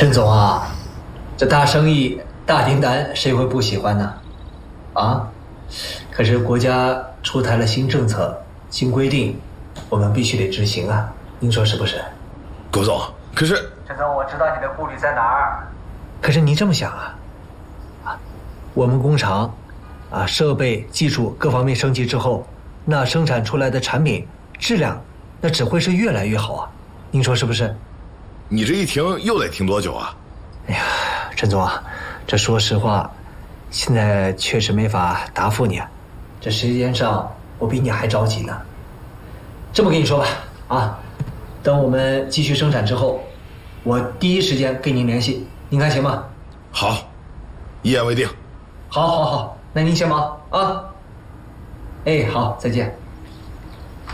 陈总啊，这大生意、大订单，谁会不喜欢呢？啊，可是国家出台了新政策、新规定，我们必须得执行啊，您说是不是？ 郭总，可是陈总，我知道你的顾虑在哪儿。可是你这么想啊，我们工厂设备、技术各方面升级之后，那生产出来的产品质量，那只会是越来越好啊，您说是不是？ 你这一停又得停多久啊？ 哎呀，陈总啊，这说实话，现在确实没法答复你，这时间上我比你还着急呢。这么跟你说吧，等我们继续生产之后，我第一时间跟您联系，您看行吗？ 好，一言为定。 好，那您先忙啊。哎，好，再见。